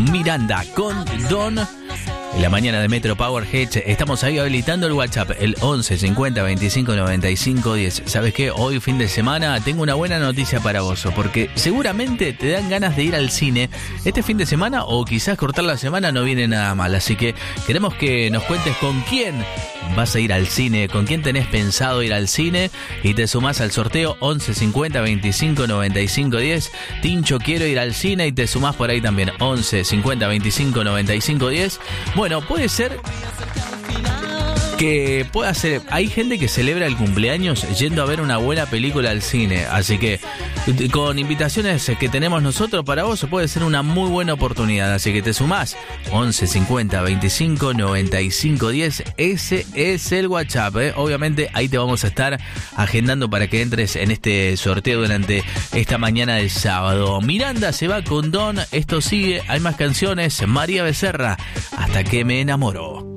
Miranda con Don. En la mañana de Metro Power Hits estamos ahí habilitando el WhatsApp, el 11 50 25 95 10. ¿Sabes qué? Hoy, fin de semana, tengo una buena noticia para vos, porque seguramente te dan ganas de ir al cine este fin de semana, o quizás cortar la semana no viene nada mal. Así que queremos que nos cuentes con quién vas a ir al cine, con quién tenés pensado ir al cine, y te sumás al sorteo 11 50 25 95 10. Tincho, quiero ir al cine, y te sumás por ahí también, 11 50 25 95 10. Bueno, puede ser que pueda ser. Hay gente que celebra el cumpleaños yendo a ver una buena película al cine, así que con invitaciones que tenemos nosotros para vos puede ser una muy buena oportunidad. Así que te sumás 11 50 25 95 10. Ese es el WhatsApp, Obviamente ahí te vamos a estar agendando para que entres en este sorteo durante esta mañana del sábado. Miranda se va con Don. Esto sigue, hay más canciones. María Becerra, Hasta que me enamoro.